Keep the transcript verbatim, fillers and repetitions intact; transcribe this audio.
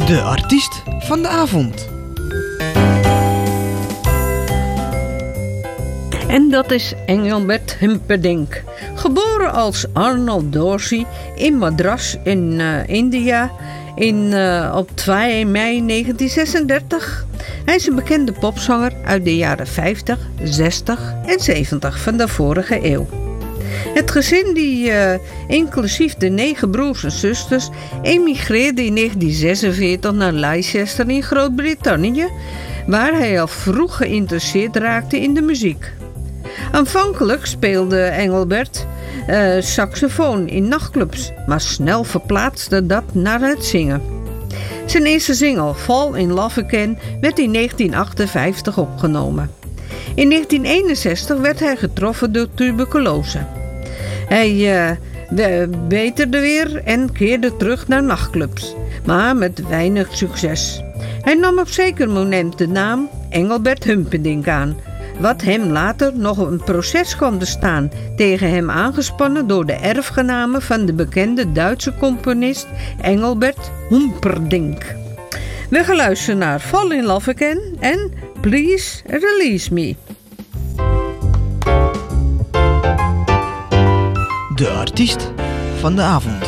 De artiest van de avond. En dat is Engelbert Humperdinck. Geboren als Arnold Dorsey in Madras in uh, India in, uh, op twee mei negentien zesendertig. Hij is een bekende popzanger uit de jaren vijftig, zestig en zeventig van de vorige eeuw. Het gezin, die uh, inclusief de negen broers en zusters, emigreerde in negentien zesenveertig naar Leicester in Groot-Brittannië, waar hij al vroeg geïnteresseerd raakte in de muziek. Aanvankelijk speelde Engelbert uh, saxofoon in nachtclubs, maar snel verplaatste dat naar het zingen. Zijn eerste single, Fall in Love Again, werd in negentien achtenvijftig opgenomen. In negentien eenenzestig werd hij getroffen door tuberculose. Hij uh, beterde weer en keerde terug naar nachtclubs, maar met weinig succes. Hij nam op zeker moment de naam Engelbert Humperdinck aan, wat hem later nog een proces kwam te staan, tegen hem aangespannen door de erfgenamen van de bekende Duitse componist Engelbert Humperdinck. We gaan luisteren naar Fall in Love Again en Please Release Me. De artiest van de avond.